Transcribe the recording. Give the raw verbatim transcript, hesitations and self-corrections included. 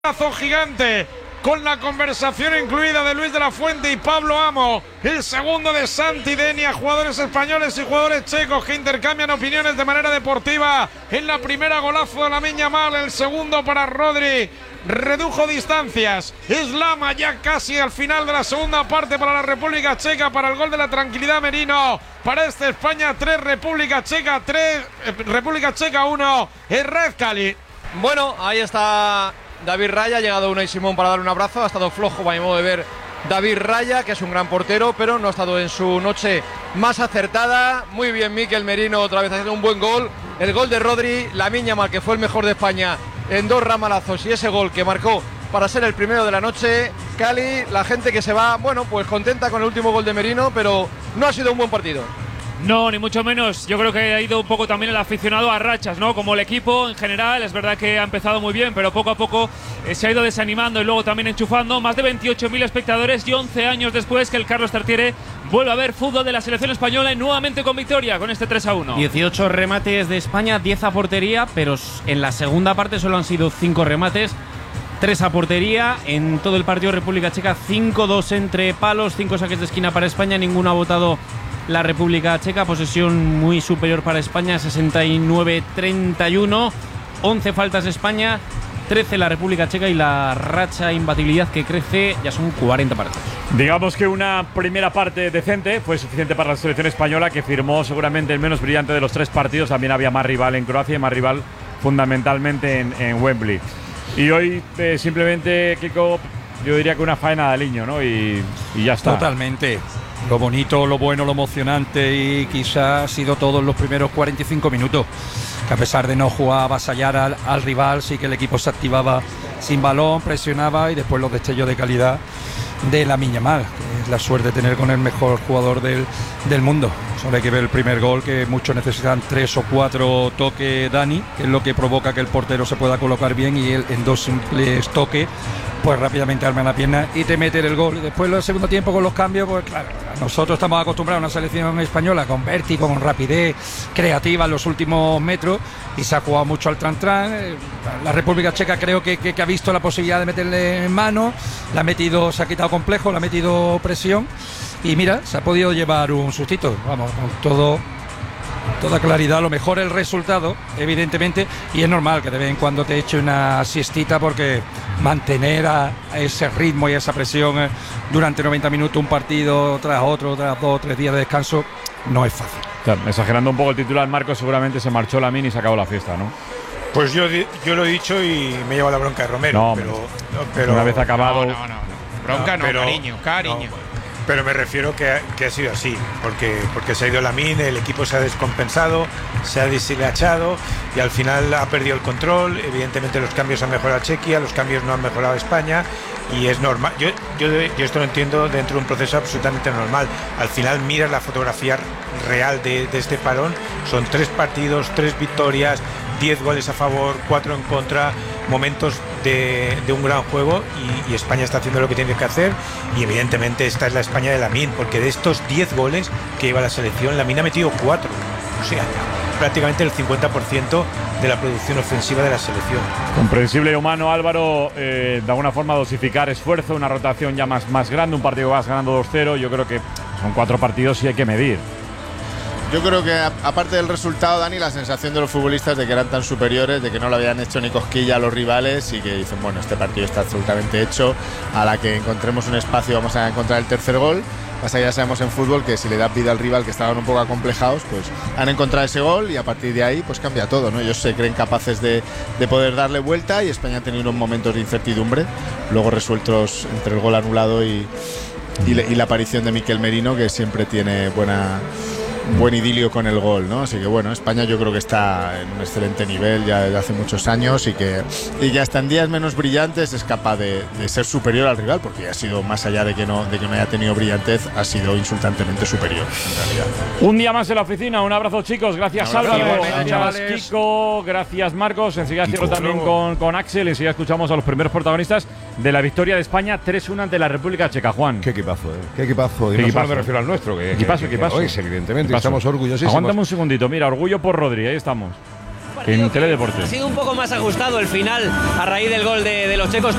Abrazo gigante con la conversación incluida de Luis de la Fuente y Pablo Amo, el segundo de Santi Denia, jugadores españoles y jugadores checos que intercambian opiniones de manera deportiva. En la primera, golazo de Lamine Yamal, el segundo para Rodri, redujo distancias. Islama ya casi al final de la segunda parte para la República Checa, para el gol de la tranquilidad Merino. Para este España tres, República Checa tres, eh, República Checa uno, Herrez Cali. Bueno, ahí está David Raya, ha llegado Unai Simón para dar un abrazo. Ha estado flojo, a mi modo de ver, David Raya, que es un gran portero, pero no ha estado en su noche más acertada. Muy bien Mikel Merino, otra vez haciendo un buen gol. El gol de Rodri, Lamine Yamal, que fue el mejor de España en dos ramalazos, y ese gol que marcó para ser el primero de la noche. Cali, la gente que se va, bueno, pues contenta con el último gol de Merino, pero no ha sido un buen partido. No, ni mucho menos. Yo creo que ha ido un poco también el aficionado a rachas, ¿no? Como el equipo en general. Es verdad que ha empezado muy bien, pero poco a poco eh, se ha ido desanimando y luego también enchufando. Más de veintiocho mil espectadores y once años después que el Carlos Tartiere vuelve a ver fútbol de la selección española y nuevamente con victoria con este tres a uno. dieciocho remates de España, diez a portería, pero en la segunda parte solo han sido cinco remates, tres a portería. En todo el partido República Checa, cinco dos entre palos, cinco saques de esquina para España, ninguno ha votado la República Checa. Posesión muy superior para España, sesenta y nueve treinta y uno. once faltas de España, trece la República Checa, y la racha de imbatibilidad que crece ya son cuarenta partidos. Digamos que una primera parte decente fue suficiente para la selección española, que firmó seguramente el menos brillante de los tres partidos. También había más rival en Croacia y más rival fundamentalmente en, en Wembley. Y hoy eh, simplemente, Kiko, yo diría que una faena de aliño, ¿no? Y, y ya está. Totalmente. Lo bonito, lo bueno, lo emocionante, y quizás ha sido todo en los primeros cuarenta y cinco minutos, que a pesar de no jugar, avasallar al, al rival, sí que el equipo se activaba sin balón, presionaba, y después los destellos de calidad de Lamine Yamal, que es la suerte de tener con el mejor jugador del, del mundo. Solo hay que ver el primer gol, que muchos necesitan tres o cuatro toques, Dani, que es lo que provoca que el portero se pueda colocar bien, y él en dos simples toques pues rápidamente arma la pierna y te mete el gol. Y después el segundo tiempo con los cambios, pues claro, nosotros estamos acostumbrados a una selección española con vértigo, con rapidez, creativa en los últimos metros, y se ha jugado mucho al tran-tran. La República Checa creo que, que, que ha visto la posibilidad de meterle en mano, la ha metido, se ha quitado complejo, la ha metido presión, y mira, se ha podido llevar un sustito, vamos, con todo, toda claridad. Lo mejor el resultado, evidentemente, y es normal que de vez en cuando te eche una siestita, porque mantener a ese ritmo y esa presión durante noventa minutos, un partido tras otro, tras dos o tres días de descanso, no es fácil. Claro, exagerando un poco el titular, Marcos, seguramente se marchó Lamine y se acabó la fiesta, ¿no? Pues yo, yo lo he dicho y me lleva la bronca de Romero. No, pero, pero una vez acabado. No, no, no. Bronca no, pero, cariño, cariño. No. Pero me refiero que, que ha sido así, porque, porque se ha ido Lamine, el equipo se ha descompensado, se ha deshilachado, y al final ha perdido el control. Evidentemente los cambios han mejorado a Chequia, los cambios no han mejorado a España, y es normal. Yo, yo, yo esto lo entiendo dentro de un proceso absolutamente normal. Al final miras la fotografía real de, de este parón, son tres partidos, tres victorias, diez goles a favor, cuatro en contra, momentos de, de un gran juego, y, y España está haciendo lo que tiene que hacer, y evidentemente esta es la España de Lamine, porque de estos diez goles que lleva la selección, Lamine ha metido cuatro, o sea, prácticamente el cincuenta por ciento de la producción ofensiva de la selección. Comprensible y humano, Álvaro, eh, de alguna forma dosificar esfuerzo, una rotación ya más, más grande, un partido que vas ganando dos cero. Yo creo que son cuatro partidos y hay que medir. Yo creo que aparte del resultado, Dani, la sensación de los futbolistas de que eran tan superiores, de que no le habían hecho ni cosquilla a los rivales, y que dicen, bueno, este partido está absolutamente hecho, a la que encontremos un espacio vamos a encontrar el tercer gol. Pasa que ya sabemos en fútbol que si le das vida al rival, que estaban un poco acomplejados, pues han encontrado ese gol, y a partir de ahí pues cambia todo, ¿no? Ellos se creen capaces de, de poder darle vuelta, y España ha tenido unos momentos de incertidumbre, luego resueltos entre el gol anulado y, y, y la aparición de Mikel Merino, que siempre tiene buena... buen idilio con el gol, ¿no? Así que bueno, España yo creo que está en un excelente nivel ya desde hace muchos años, y que, y que hasta en días menos brillantes es capaz de, de ser superior al rival, porque ha sido, más allá de que no, de que no haya tenido brillantez, ha sido insultantemente superior en realidad. Un día más en la oficina, un abrazo, chicos, gracias Álvaro, gracias chavales. Kiko, gracias Marcos. Enseguida cierro también con, con Axel, enseguida escuchamos a los primeros protagonistas de la victoria de España tres uno ante la República Checa. Juan, qué equipazo, ¿eh? Qué equipazo. Y ¿Qué no equipazo? solo me refiero al nuestro, que Equipazo, que, que, equipazo. que lo es, evidentemente, equipazo. Estamos orgullosísimos. Aguántame un segundito, mira, orgullo por Rodri, ahí estamos. en Teledeporte. Ha sido un poco más ajustado el final a raíz del gol de, de los checos.